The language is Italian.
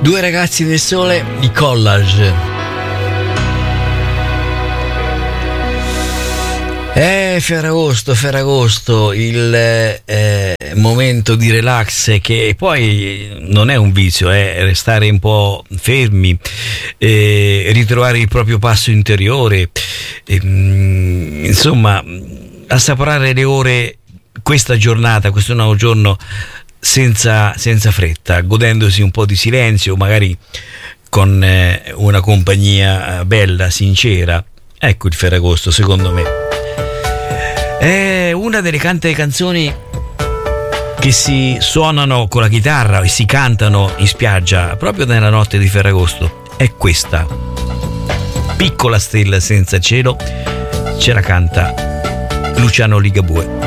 Due ragazzi nel sole, i Collage. Ferragosto, il momento di relax che poi non è un vizio, è restare un po' fermi, ritrovare il proprio passo interiore, insomma, assaporare le ore, questa giornata, questo nuovo giorno senza fretta, godendosi un po' di silenzio, magari con una compagnia bella, sincera. Ecco il Ferragosto, secondo me. È una delle tante canzoni che si suonano con la chitarra e si cantano in spiaggia proprio nella notte di Ferragosto. È questa, Piccola stella senza cielo, ce la canta Luciano Ligabue.